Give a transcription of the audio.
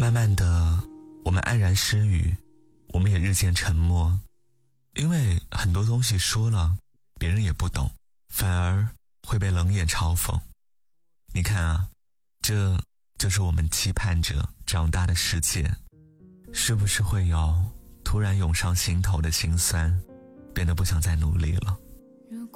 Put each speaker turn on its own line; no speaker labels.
慢慢的，我们黯然失语，我们也日渐沉默，因为很多东西说了，别人也不懂，反而会被冷眼嘲讽。你看啊，这就是我们期盼着长大的世界，是不是会有突然涌上心头的心酸，变得不想再努力了？